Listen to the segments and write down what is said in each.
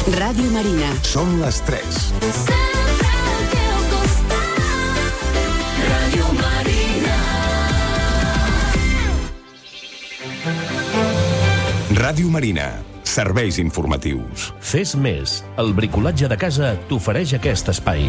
Ràdio Marina. Són les 3. Sempre al teu costat. Ràdio Marina. Ràdio Marina. Serveis informatius. Fes més. El bricolatge de casa t'ofereix aquest espai.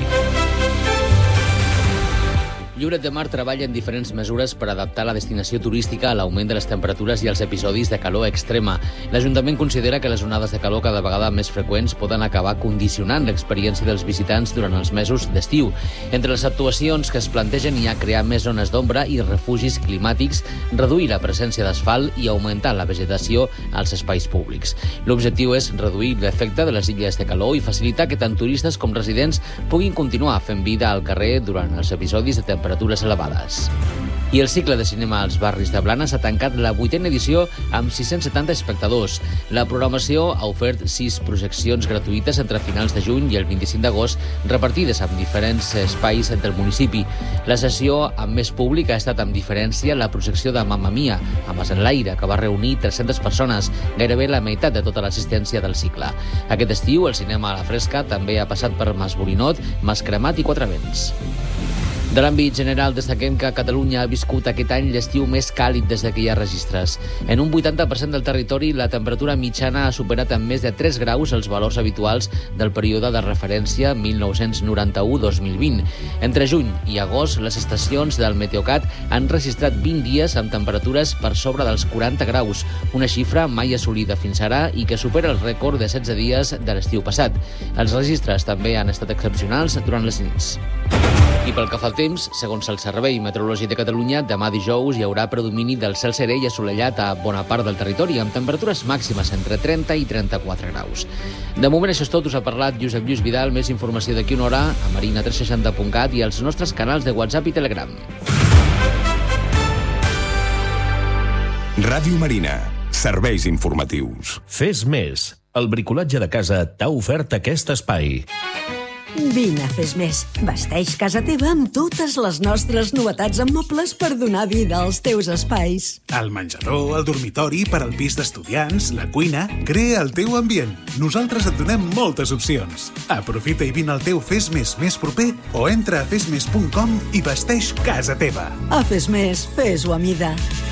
Lloret de Mar treballa en diferents mesures per adaptar la destinació turística a l'augment de les temperatures i els episodis de calor extrema. L'Ajuntament considera que les onades de calor cada vegada més freqüents poden acabar condicionant l'experiència dels visitants durant els mesos d'estiu. Entre les actuacions que es plantegen hi ha crear més zones d'ombra i refugis climàtics, reduir la presència d'asfalt i augmentar la vegetació als espais públics. L'objectiu és reduir l'efecte de les illes de calor i facilitar que tant turistes com residents puguin continuar fent vida al carrer durant els episodis de temperatures elevades. I el cicle de cinema als barris de Blanes ha tancat la 8a edició amb 670 espectadors. La programació ha ofert 6 projeccions gratuïtes entre finals de juny i el 25 d'agost, repartides en diferents espais del municipi. La sessió amb més públic ha estat amb diferència la projecció de Mamma Mia, a Mas Enlaire, que va reunir 300 persones, gairebé la meitat de tota l'assistència del cicle. Aquest estiu, el cinema a la fresca també ha passat per Mas Borinot, Mas Cremat i Quatre Vents. De l'àmbit general, destaquem que Catalunya ha viscut aquest any l'estiu més càlid des que hi ha registres. En un 80% del territori, la temperatura mitjana ha superat amb més de 3 graus els valors habituals del període de referència 1991-2020. Entre juny i agost, les estacions del Meteocat han registrat 20 dies amb temperatures per sobre dels 40 graus, una xifra mai assolida fins ara i que supera el rècord de 16 dies de l'estiu passat. Els registres també han estat excepcionals durant les nits. I pel que fa al temps, segons el Servei Meteorològic de Catalunya, demà dijous hi haurà predomini del cel serè i assolellat a bona part del territori, amb temperatures màximes entre 30 i 34 graus. De moment això és tot, us ha parlat Josep Lluís Vidal. Més informació d'aquí una hora a marina360.cat i als nostres canals de WhatsApp i Telegram. Ràdio Marina. Serveis informatius. Fes més. El bricolatge de casa t'ha ofert aquest espai. Vine a Fes Més. Vesteix casa teva amb totes les nostres novetats en mobles per donar vida als teus espais. El menjador, el dormitori, per al pis d'estudiants, la cuina... Crea el teu ambient. Nosaltres et donem moltes opcions. Aprofita i vine al teu Fes Més més proper o entra a fesmes.com i vesteix casa teva. A Fes Més, fes-ho a mida.